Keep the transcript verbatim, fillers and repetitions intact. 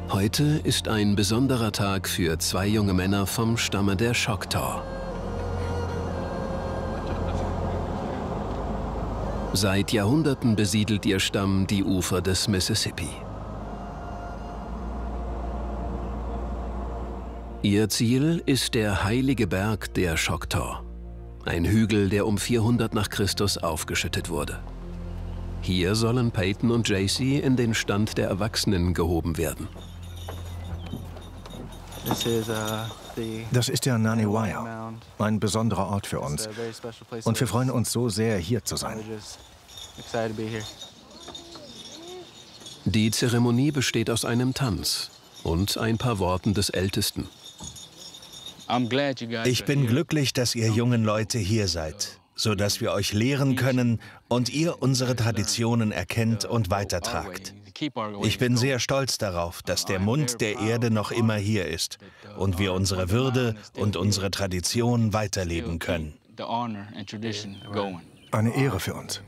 Heute ist ein besonderer Tag für zwei junge Männer vom Stamme der Choctaw. Seit Jahrhunderten besiedelt ihr Stamm die Ufer des Mississippi. Ihr Ziel ist der heilige Berg der Choctaw, ein Hügel, der um vierhundert nach Christus aufgeschüttet wurde. Hier sollen Peyton und J C in den Stand der Erwachsenen gehoben werden. Das ist der Naniwaya, ein besonderer Ort für uns. Und wir freuen uns so sehr, hier zu sein. Die Zeremonie besteht aus einem Tanz und ein paar Worten des Ältesten. Ich bin glücklich, dass ihr jungen Leute hier seid, sodass wir euch lehren können und ihr unsere Traditionen erkennt und weitertragt. Ich bin sehr stolz darauf, dass der Mund der Erde noch immer hier ist und wir unsere Würde und unsere Tradition weiterleben können. Eine Ehre für uns.